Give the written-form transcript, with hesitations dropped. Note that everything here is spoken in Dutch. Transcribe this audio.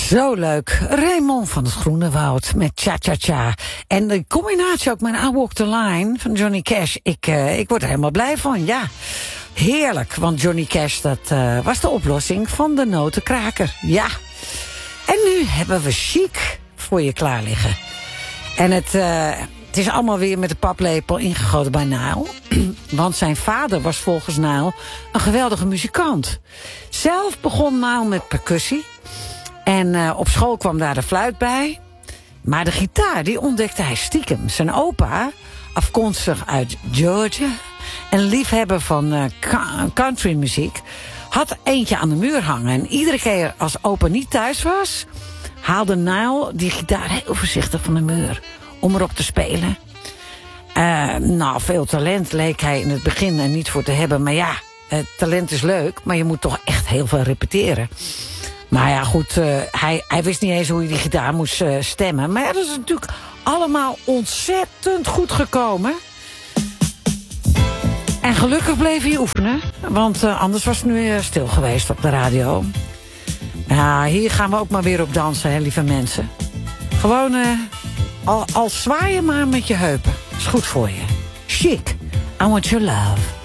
Zo leuk. Raymond van het Groene Woud met Cha Cha Cha. En de combinatie ook met I Walk the Line van Johnny Cash. Ik word er helemaal blij van, ja. Heerlijk, want Johnny Cash, dat was de oplossing van de notenkraker. Ja. En nu hebben we Chic voor je klaar liggen. En het is allemaal weer met de paplepel ingegoten bij Nile. Want zijn vader was volgens Nile een geweldige muzikant. Zelf begon Nile met percussie. En op school kwam daar de fluit bij. Maar de gitaar, die ontdekte hij stiekem. Zijn opa, afkomstig uit Georgia, en liefhebber van countrymuziek, had eentje aan de muur hangen. En iedere keer als opa niet thuis was, haalde Nile die gitaar heel voorzichtig van de muur om erop te spelen. Veel talent leek hij in het begin er niet voor te hebben. Maar ja, talent is leuk, maar je moet toch echt heel veel repeteren. Maar ja, goed, hij wist niet eens hoe hij die gitaar moest stemmen. Maar ja, dat is natuurlijk allemaal ontzettend goed gekomen. En gelukkig bleef hij oefenen. Want anders was het nu stil geweest op de radio. Ja, hier gaan we ook maar weer op dansen, hè, lieve mensen. Gewoon, al zwaai je maar met je heupen. Is goed voor je. Chic, I want your love.